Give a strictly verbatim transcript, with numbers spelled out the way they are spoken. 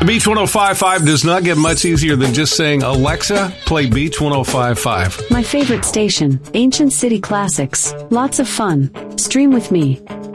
The Beach one oh five point five does not get much easier than just saying, Alexa, play Beach one oh five point five. My favorite station, Ancient City Classics. Lots of fun. Stream with me.